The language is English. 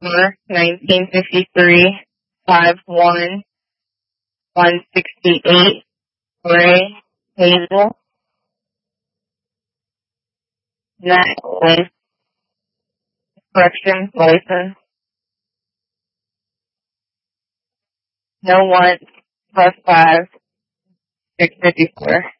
1953, 51, 168, Gray, Hazel, Natalie, correction, license, no one, +5, 654.